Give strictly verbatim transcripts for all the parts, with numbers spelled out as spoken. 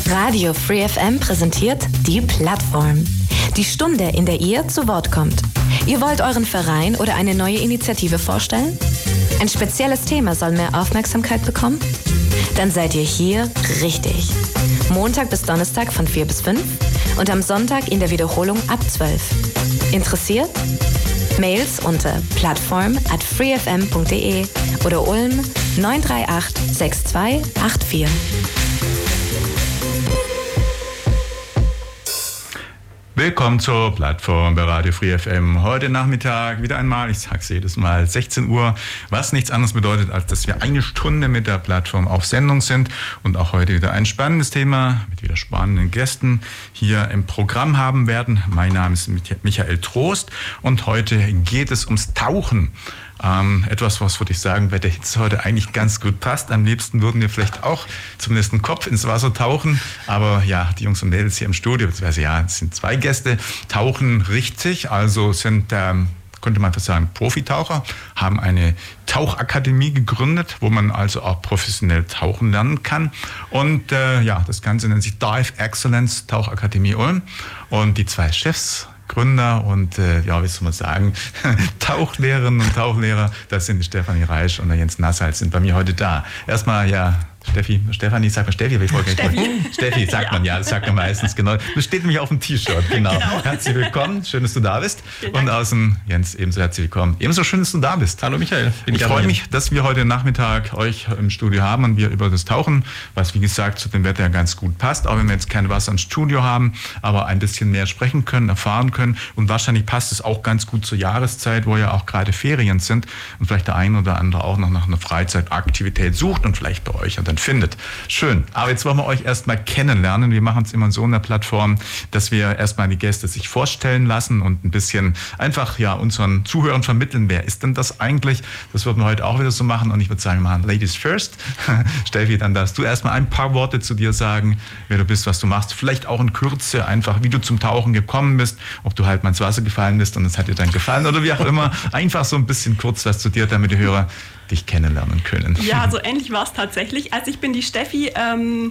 Radio Free F M präsentiert die Plattform. Die Stunde, in der ihr zu Wort kommt. Ihr wollt euren Verein oder eine neue Initiative vorstellen? Ein spezielles Thema soll mehr Aufmerksamkeit bekommen? Dann seid ihr hier richtig. Montag bis Donnerstag von vier bis fünf und am Sonntag in der Wiederholung ab zwölf. Interessiert? Mails unter plattform at freefm.de oder Ulm neun drei acht sechs zwei acht vier. Willkommen zur Plattform bei Radio Free F M. Heute Nachmittag wieder einmal, ich sag's jedes Mal, sechzehn Uhr, was nichts anderes bedeutet, als dass wir eine Stunde mit der Plattform auf Sendung sind und auch heute wieder ein spannendes Thema mit wieder spannenden Gästen hier im Programm haben werden. Mein Name ist Michael Trost und heute geht es ums Tauchen. Ähm, etwas, was würde ich sagen, bei der Hitze heute eigentlich ganz gut passt. Am liebsten würden wir vielleicht auch zumindest den Kopf ins Wasser tauchen. Aber ja, die Jungs und Mädels hier im Studio, beziehungsweise ja, es sind zwei Gäste, tauchen richtig, also sind, ähm, könnte man fast sagen, Profitaucher, haben eine Tauchakademie gegründet, wo man also auch professionell tauchen lernen kann. Und äh, ja, das Ganze nennt sich Dive Excellence Tauchakademie Ulm. Und die zwei Chefs, Gründer und, äh, ja, wie soll man sagen, Tauchlehrerinnen und Tauchlehrer, das sind die Stefanie Reisch und der Jens Nassal, sind bei mir heute da. Erstmal, ja, Steffi, Stefanie, sagt man Steffi, aber ich wollte Steffi. Steffi, sagt ja. man, ja, das sagt man meistens, genau. Das steht nämlich auf dem T-Shirt, genau. genau. Herzlich willkommen, schön, dass du da bist. Und außen, Jens, ebenso herzlich willkommen. Ebenso schön, dass du da bist. Hallo Michael. Bin ich freue mich, dass wir heute Nachmittag euch im Studio haben und wir über das Tauchen, was wie gesagt zu dem Wetter ja ganz gut passt, auch wenn wir jetzt kein Wasser im Studio haben, aber ein bisschen mehr sprechen können, erfahren können und wahrscheinlich passt es auch ganz gut zur Jahreszeit, wo ja auch gerade Ferien sind und vielleicht der ein oder andere auch noch nach einer Freizeitaktivität sucht und vielleicht bei euch ja dann findet. Schön, aber jetzt wollen wir euch erstmal kennenlernen. Wir machen es immer so in der Plattform, dass wir erstmal die Gäste sich vorstellen lassen und ein bisschen einfach ja unseren Zuhörern vermitteln, wer ist denn das eigentlich? Das würden wir heute auch wieder so machen und ich würde sagen, wir machen Ladies first. Steffi, dann darfst du erstmal ein paar Worte zu dir sagen, wer du bist, was du machst. Vielleicht auch in Kürze einfach, wie du zum Tauchen gekommen bist, ob du halt mal ins Wasser gefallen bist und es hat dir dann gefallen oder wie auch immer. Einfach so ein bisschen kurz was zu dir, damit die Hörer dich kennenlernen können. Ja, so ähnlich war es tatsächlich. Also ich bin die Steffi, ähm,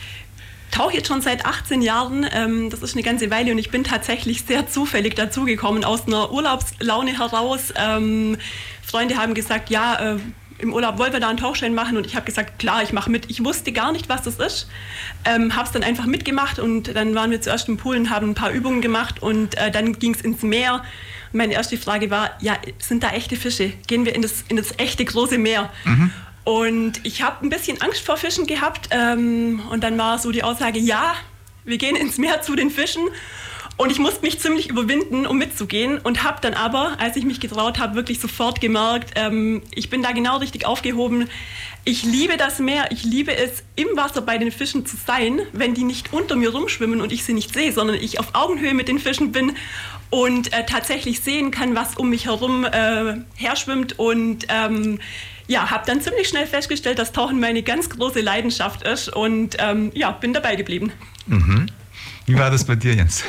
tauche jetzt schon seit achtzehn Jahren, ähm, das ist eine ganze Weile und ich bin tatsächlich sehr zufällig dazugekommen aus einer Urlaubslaune heraus. Ähm, Freunde haben gesagt, ja, äh, im Urlaub wollen wir da einen Tauchschein machen und ich habe gesagt, klar, ich mache mit. Ich wusste gar nicht, was das ist, ähm, habe es dann einfach mitgemacht und dann waren wir zuerst im Pool und haben ein paar Übungen gemacht und äh, dann ging es ins Meer. Meine erste Frage war, ja, sind da echte Fische? Gehen wir in das, in das echte große Meer? Mhm. Und ich habe ein bisschen Angst vor Fischen gehabt ähm, und dann war so die Aussage, ja, wir gehen ins Meer zu den Fischen. Und ich musste mich ziemlich überwinden, um mitzugehen und habe dann aber, als ich mich getraut habe, wirklich sofort gemerkt, ähm, ich bin da genau richtig aufgehoben. Ich liebe das Meer, ich liebe es, im Wasser bei den Fischen zu sein, wenn die nicht unter mir rumschwimmen und ich sie nicht sehe, sondern ich auf Augenhöhe mit den Fischen bin und äh, tatsächlich sehen kann, was um mich herum äh, herschwimmt und ähm, ja, habe dann ziemlich schnell festgestellt, dass Tauchen meine ganz große Leidenschaft ist und ähm, ja, bin dabei geblieben. Mhm. Wie war das bei dir, Jens?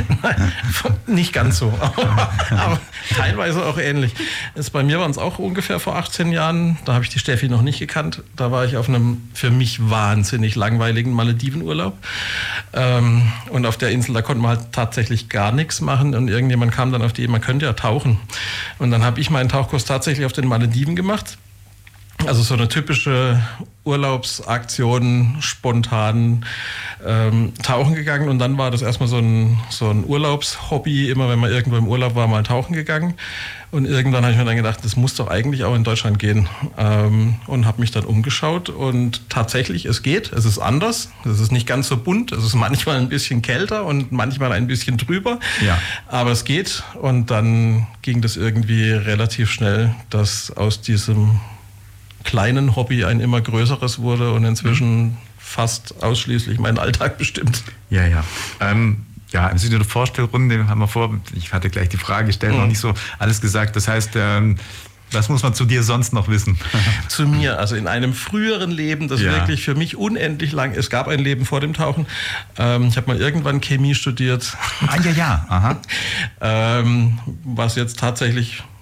Nicht ganz so, aber, aber teilweise auch ähnlich. Es, bei mir waren es auch ungefähr vor achtzehn Jahren. Da habe ich die Steffi noch nicht gekannt. Da war ich auf einem für mich wahnsinnig langweiligen Maledivenurlaub. Ähm, und auf der Insel, da konnte man halt tatsächlich gar nichts machen. Und irgendjemand kam dann auf die Idee, man könnte ja tauchen. Und dann habe ich meinen Tauchkurs tatsächlich auf den Malediven gemacht. Also so eine typische Urlaubsaktion, spontan ähm, tauchen gegangen und dann war das erstmal so ein, so ein Urlaubshobby, immer wenn man irgendwo im Urlaub war, mal tauchen gegangen und irgendwann habe ich mir dann gedacht, das muss doch eigentlich auch in Deutschland gehen ähm, und habe mich dann umgeschaut und tatsächlich, es geht, es ist anders, es ist nicht ganz so bunt, es ist manchmal ein bisschen kälter und manchmal ein bisschen trüber, ja. Aber es geht und dann ging das irgendwie relativ schnell, dass aus diesem kleinen Hobby ein immer größeres wurde und inzwischen mhm. fast ausschließlich meinen Alltag bestimmt. Ja, ja. Ähm, ja, im Sinne der Vorstellrunde haben wir vor, ich hatte gleich die Frage gestellt, mhm. noch nicht so alles gesagt. Das heißt, ähm, was muss man zu dir sonst noch wissen? Zu mir, also in einem früheren Leben, das ja. wirklich für mich unendlich lang, es gab ein Leben vor dem Tauchen. Ähm, ich habe mal irgendwann Chemie studiert. Ah, ja, ja. Aha. ähm, was jetzt tatsächlich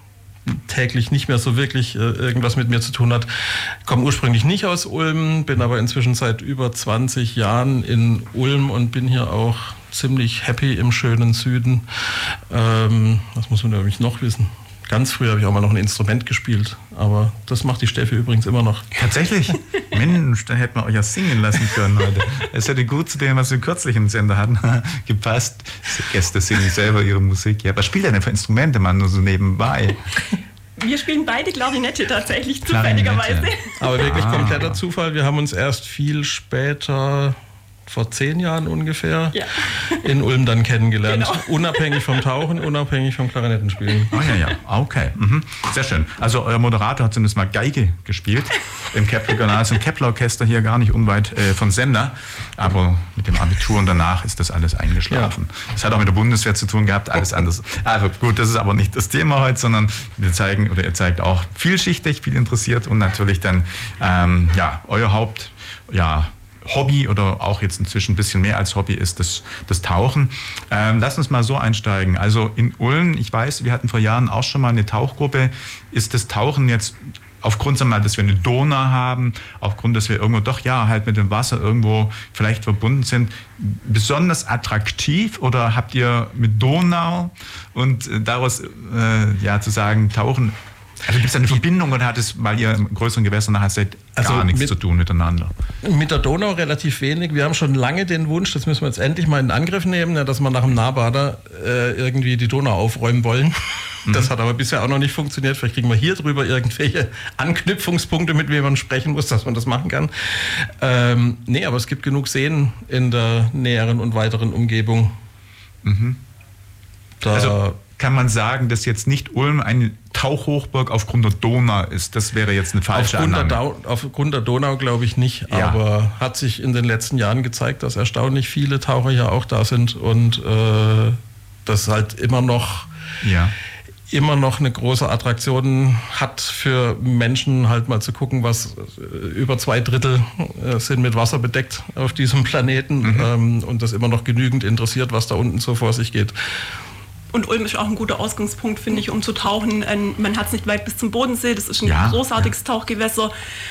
täglich nicht mehr so wirklich äh, irgendwas mit mir zu tun hat. Ich komme ursprünglich nicht aus Ulm, bin aber inzwischen seit über zwanzig Jahren in Ulm und bin hier auch ziemlich happy im schönen Süden. Ähm, was muss man da nämlich noch wissen? Ganz früh habe ich auch mal noch ein Instrument gespielt, aber das macht die Steffi übrigens immer noch. Tatsächlich? Mensch, da hätten wir euch ja singen lassen können heute. Es hätte gut zu dem, was wir kürzlich im Sender hatten, gepasst. Die Gäste singen selber ihre Musik. Ja, was spielt ihr denn für Instrumente, man, nur so nebenbei? Wir spielen beide Klarinette tatsächlich, zufälligerweise. Aber wirklich Ah. kompletter Zufall. Wir haben uns erst viel später, vor zehn Jahren ungefähr, Ja. in Ulm dann kennengelernt. Genau. Unabhängig vom Tauchen, unabhängig vom Klarinettenspielen. Oh ja, ja, okay. Mhm. Sehr schön. Also euer Moderator hat zumindest mal Geige gespielt im Kepler-Kanal. Das ist ein Kepler-Orchester hier gar nicht unweit äh, von Sender. Aber mit dem Abitur und danach ist das alles eingeschlafen. Ja. Das hat auch mit der Bundeswehr zu tun gehabt, alles anders. Also gut, das ist aber nicht das Thema heute, sondern wir zeigen, oder ihr zeigt auch vielschichtig, viel interessiert und natürlich dann ähm, ja, euer Haupt, ja, Hobby oder auch jetzt inzwischen ein bisschen mehr als Hobby ist das, das Tauchen. Ähm, lass uns mal so einsteigen. Also in Ulm, ich weiß, wir hatten vor Jahren auch schon mal eine Tauchgruppe. Ist das Tauchen jetzt aufgrund, sagen wir mal, dass wir eine Donau haben, aufgrund, dass wir irgendwo doch ja halt mit dem Wasser irgendwo vielleicht verbunden sind, besonders attraktiv oder habt ihr mit Donau und daraus äh, ja zu sagen, Tauchen, also gibt es eine Verbindung oder hat es, weil ihr im größeren Gewässer nachher seid, gar Also nichts mit- zu tun miteinander? Mit der Donau relativ wenig. Wir haben schon lange den Wunsch, das müssen wir jetzt endlich mal in Angriff nehmen, ja, dass wir nach dem Nahbader äh, irgendwie die Donau aufräumen wollen. Das hat aber bisher auch noch nicht funktioniert. Vielleicht kriegen wir hier drüber irgendwelche Anknüpfungspunkte, mit wem man sprechen muss, dass man das machen kann. Ähm, nee, aber es gibt genug Seen in der näheren und weiteren Umgebung. Da, Also kann man sagen, dass jetzt nicht Ulm eine Tauchhochburg aufgrund der Donau ist? Das wäre jetzt eine falsche aufgrund, der Annahme. Dau- aufgrund der Donau glaube ich nicht, Ja. aber hat sich in den letzten Jahren gezeigt, dass erstaunlich viele Taucher ja auch da sind und äh, das halt immer noch Ja. immer noch eine große Attraktion hat für Menschen, halt mal zu gucken, was äh, über zwei Drittel äh, sind mit Wasser bedeckt auf diesem Planeten Mhm. ähm, und das immer noch genügend interessiert, was da unten so vor sich geht. Und Ulm ist auch ein guter Ausgangspunkt, finde ich, um zu tauchen. Ähm, man hat es nicht weit bis zum Bodensee, das ist ein Ja, großartiges Tauchgewässer.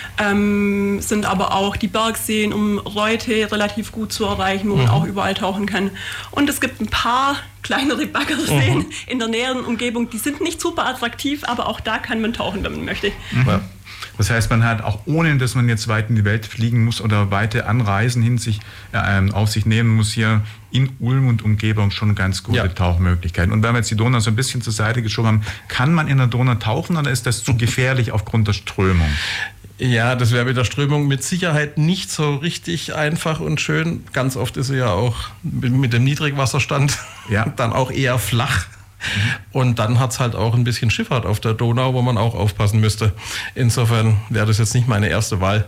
Ähm, sind aber auch die Bergseen um Reute relativ gut zu erreichen, wo man auch überall tauchen kann. Und es gibt ein paar kleinere Baggerseen in der näheren Umgebung, die sind nicht super attraktiv, aber auch da kann man tauchen, wenn man möchte. Ja. Das heißt, man hat auch ohne, dass man jetzt weit in die Welt fliegen muss oder weite Anreisen hin sich, äh, auf sich nehmen muss, hier in Ulm und Umgebung schon ganz gute Ja. Tauchmöglichkeiten. Und wenn wir jetzt die Donau so ein bisschen zur Seite geschoben haben, kann man in der Donau tauchen oder ist das zu gefährlich aufgrund der Strömung? Ja, das wäre mit der Strömung mit Sicherheit nicht so richtig einfach und schön. Ganz oft ist sie ja auch mit dem Niedrigwasserstand Ja. dann auch eher flach. Und dann hat es halt auch ein bisschen Schifffahrt auf der Donau, wo man auch aufpassen müsste. Insofern wäre das jetzt nicht meine erste Wahl.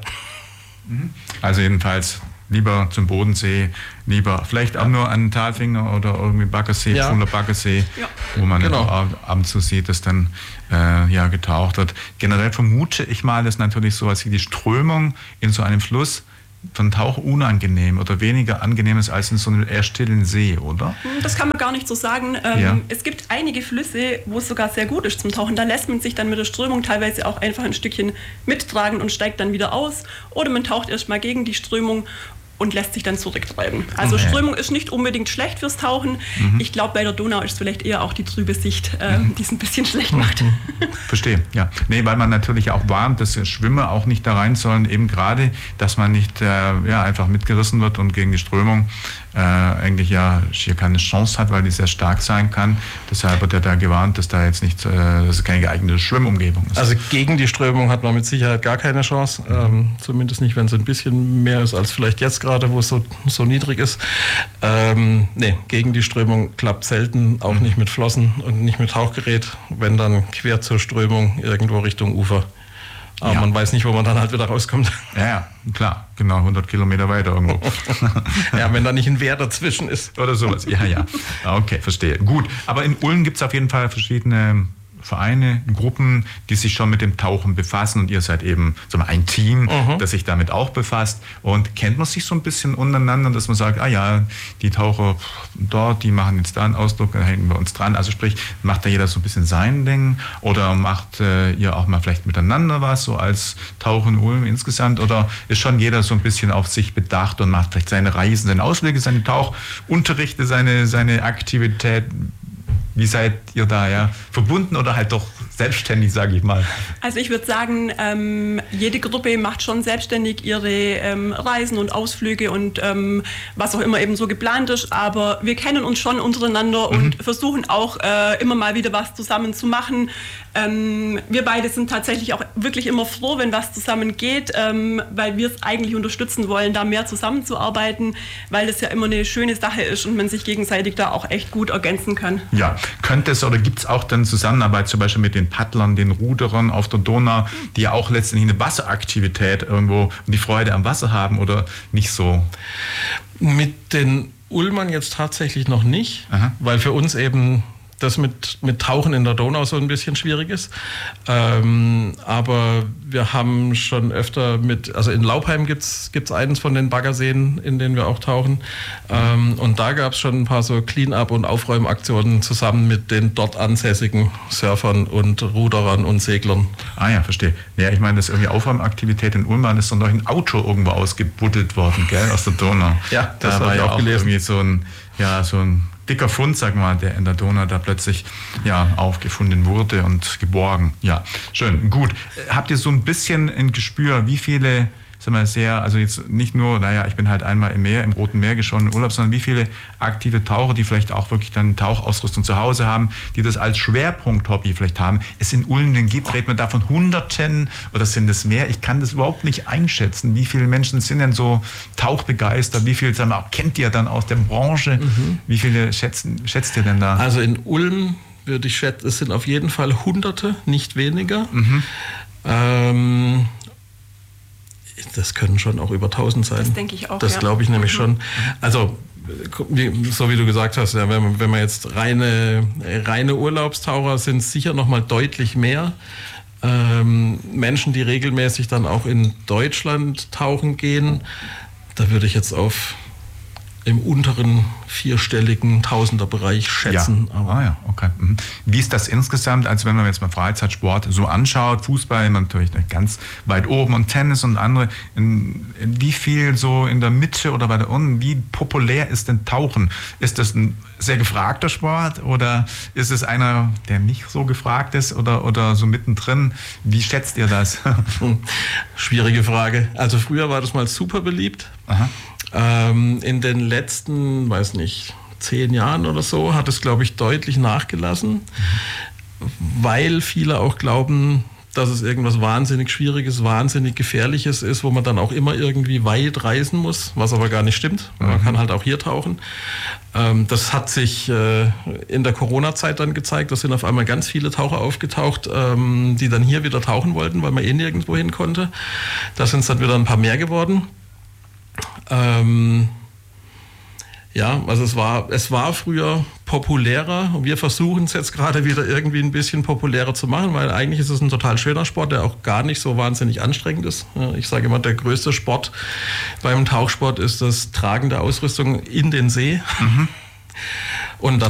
Also jedenfalls lieber zum Bodensee, lieber vielleicht auch nur an den Talfinger oder irgendwie Baggersee, Ja. Pfuller Baggersee, Ja. wo man Genau. ab, ab und zu sieht, dass dann äh, ja, getaucht wird. Generell vermute ich mal, dass natürlich sowas wie die Strömung in so einem Fluss von Tauch unangenehm oder weniger angenehm ist als in so einem eher stillen See, oder? Das kann man gar nicht so sagen. Ähm, Ja. Es gibt einige Flüsse, wo es sogar sehr gut ist zum Tauchen. Da lässt man sich dann mit der Strömung teilweise auch einfach ein Stückchen mittragen und steigt dann wieder aus. Oder man taucht erstmal gegen die Strömung und lässt sich dann zurücktreiben. Also Okay. Strömung ist nicht unbedingt schlecht fürs Tauchen. Ich glaube, bei der Donau ist vielleicht eher auch die trübe Sicht, ähm, die es ein bisschen schlecht macht. Verstehe, ja. Nee, weil man natürlich auch warnt, dass Schwimmer auch nicht da rein sollen, eben gerade, dass man nicht äh, ja, einfach mitgerissen wird und gegen die Strömung äh, eigentlich ja hier keine Chance hat, weil die sehr stark sein kann. Deshalb wird er da gewarnt, dass da jetzt nicht, äh, dass es keine geeignete Schwimmumgebung ist. Also gegen die Strömung hat man mit Sicherheit gar keine Chance. Ähm, zumindest nicht, wenn es ein bisschen mehr ist als vielleicht jetzt gerade, wo es so, so niedrig ist. Ähm, nee, gegen die Strömung klappt selten, auch nicht mit Flossen und nicht mit Tauchgerät, wenn dann quer zur Strömung irgendwo Richtung Ufer. Aber Ja. man weiß nicht, wo man dann halt wieder rauskommt. Ja, ja, klar, genau, hundert Kilometer weiter irgendwo. Ja, wenn da nicht ein Wehr dazwischen ist. Oder sowas, ja, ja. Okay, verstehe. Gut, aber in Ulm gibt es auf jeden Fall verschiedene Vereine, Gruppen, die sich schon mit dem Tauchen befassen und ihr seid eben so ein Team, mhm. das sich damit auch befasst. Und kennt man sich so ein bisschen untereinander, dass man sagt, ah ja, die Taucher dort, die machen jetzt da einen Ausdruck, dann hängen wir uns dran. Also sprich, macht da jeder so ein bisschen sein Ding oder macht äh, ihr auch mal vielleicht miteinander was, so als Tauchen Ulm insgesamt, oder ist schon jeder so ein bisschen auf sich bedacht und macht vielleicht seine Reisen, seine Ausflüge, seine Tauchunterrichte, seine, seine Aktivität? Wie seid ihr da ja verbunden oder halt doch selbstständig, sage ich mal? Also ich würde sagen, ähm, jede Gruppe macht schon selbstständig ihre ähm, Reisen und Ausflüge und ähm, was auch immer eben so geplant ist. Aber wir kennen uns schon untereinander mhm. und versuchen auch äh, immer mal wieder was zusammen zu machen. Ähm, wir beide sind tatsächlich auch wirklich immer froh, wenn was zusammen geht, ähm, weil wir es eigentlich unterstützen wollen, da mehr zusammenzuarbeiten, weil es ja immer eine schöne Sache ist und man sich gegenseitig da auch echt gut ergänzen kann. Ja, könnte es oder gibt es auch dann Zusammenarbeit zum Beispiel mit den Paddlern, den Ruderern auf der Donau, die ja auch letztendlich eine Wasseraktivität irgendwo und die Freude am Wasser haben oder nicht so? Mit den Ulmern jetzt tatsächlich noch nicht, Aha. weil für uns eben das mit, mit Tauchen in der Donau so ein bisschen schwierig ist. Ähm, aber wir haben schon öfter mit, also in Laubheim gibt es eines von den Baggerseen, in denen wir auch tauchen. Ähm, und da gab es schon ein paar so Clean-up- und Aufräumaktionen zusammen mit den dort ansässigen Surfern und Ruderern und Seglern. Ah ja, verstehe. Ja, ich meine, das ist irgendwie Aufräumaktivität in Ulm, ist dann durch ein Auto irgendwo ausgebuddelt worden, gell, aus der Donau. Ja, das da war ja auch gelesen. Irgendwie so ein, ja, so ein dicker Fund, sag mal, der in der Donau da plötzlich ja, aufgefunden wurde und geborgen. Ja, schön, gut. Habt ihr so ein bisschen ein Gespür, wie viele, sag mal, sehr, also jetzt nicht nur, naja, ich bin halt einmal im Meer, im Roten Meer geschonnen im Urlaub, sondern wie viele aktive Taucher, die vielleicht auch wirklich dann Tauchausrüstung zu Hause haben, die das als Schwerpunkt-Hobby vielleicht haben, es in Ulm denn gibt, redet man da von Hunderten oder sind es mehr? Ich kann das überhaupt nicht einschätzen. Wie viele Menschen sind denn so tauchbegeistert? Wie viele, sagen wir, auch kennt ihr dann aus der Branche? Mhm. Wie viele schätzen, schätzt ihr denn da? Also in Ulm würde ich schätzen, es sind auf jeden Fall Hunderte, nicht weniger. Mhm. Ähm, Das können schon auch über tausend sein. Das denke ich auch. Das ja. glaube ich nämlich schon. Also, so wie du gesagt hast, ja, wenn, man, wenn man jetzt reine, reine Urlaubstaucher sind, sicher noch mal deutlich mehr. Ähm, Menschen, die regelmäßig dann auch in Deutschland tauchen gehen, da würde ich jetzt auf im unteren vierstelligen Tausenderbereich schätzen. Ja. Ah ja, okay. Mhm. Wie ist das insgesamt, als wenn man jetzt mal Freizeitsport so anschaut, Fußball natürlich ganz weit oben und Tennis und andere, in, in wie viel so in der Mitte oder weiter unten, wie populär ist denn Tauchen? Ist das ein sehr gefragter Sport oder ist es einer, der nicht so gefragt ist oder, oder so mittendrin? Wie schätzt ihr das? Schwierige Frage. Also früher war das mal super beliebt. Aha. Ähm, in den letzten, weiß nicht, zehn Jahren oder so hat es, glaube ich, deutlich nachgelassen, mhm. weil viele auch glauben, dass es irgendwas wahnsinnig Schwieriges, wahnsinnig Gefährliches ist, wo man dann auch immer irgendwie weit reisen muss, was aber gar nicht stimmt. Mhm. Man kann halt auch hier tauchen. Ähm, das hat sich äh, in der Corona-Zeit dann gezeigt. Da sind auf einmal ganz viele Taucher aufgetaucht, ähm, die dann hier wieder tauchen wollten, weil man eh nirgendwo hin konnte. Da sind es dann wieder ein paar mehr geworden. Ähm, ja, also es war, es war früher populärer und wir versuchen es jetzt gerade wieder irgendwie ein bisschen populärer zu machen, weil eigentlich ist es ein total schöner Sport, der auch gar nicht so wahnsinnig anstrengend ist. Ich sage immer, der größte Sport beim Tauchsport ist das Tragen der Ausrüstung in den See. Mhm. Und dann